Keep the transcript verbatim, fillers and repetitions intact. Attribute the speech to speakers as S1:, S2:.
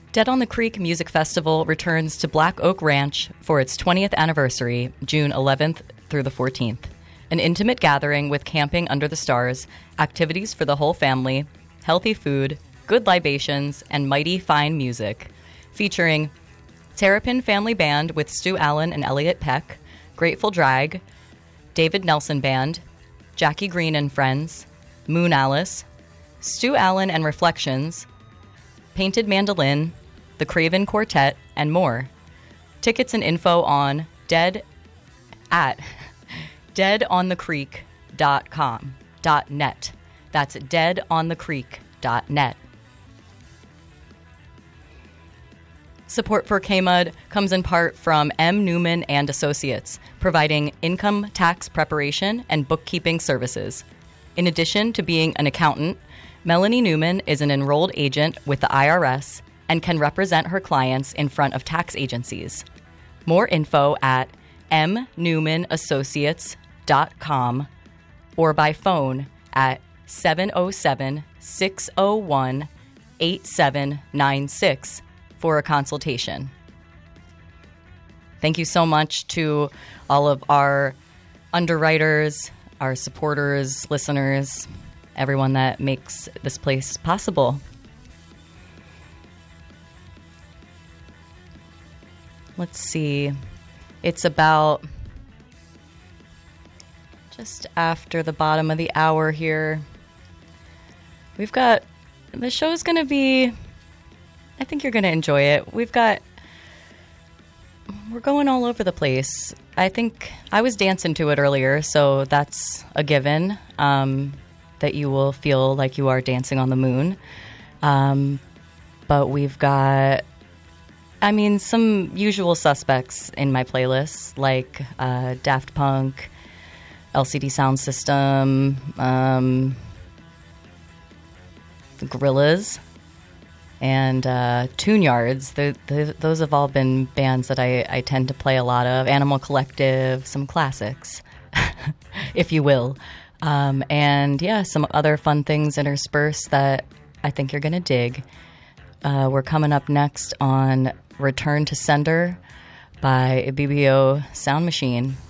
S1: Dead on the Creek Music Festival returns to Black Oak Ranch for its twentieth anniversary, June eleventh through the fourteenth. An intimate gathering with camping under the stars, activities for the whole family, healthy food, good libations, and mighty fine music. Featuring Terrapin Family Band with Stu Allen and Elliot Peck, Grateful Drag, David Nelson Band, Jackie Green and Friends, Moon Alice, Stu Allen and Reflections, Painted Mandolin, The Craven Quartet, and more. Tickets and info on dead at dead on the creek dot com dot net. That's dead on the creek dot net. Support for K-Mud comes in part from M. Newman and Associates, providing income tax preparation and bookkeeping services. In addition to being an accountant, Melanie Newman is an enrolled agent with the I R S and can represent her clients in front of tax agencies. More info at m newman associates dot com or by phone at seven oh seven, six oh one, eight seven nine six for a consultation. Thank you so much to all of our underwriters, our supporters, listeners, everyone that makes this place possible. Let's see. It's about just after the bottom of the hour here. We've got, the show's going to be, I think you're going to enjoy it. We've got, we're going all over the place. I think I was dancing to it earlier, so that's a given, um, that you will feel like you are dancing on the moon. Um, but we've got, I mean, some usual suspects in my playlist, like uh, Daft Punk, L C D Sound System, um, Gorillaz, and uh, Tune Yards. The, the, those have all been bands that I, I tend to play a lot of. Animal Collective, some classics, if you will. Um, and yeah, some other fun things interspersed that I think you're going to dig. Uh, we're coming up next on Return to Sender by B B O Sound Machine.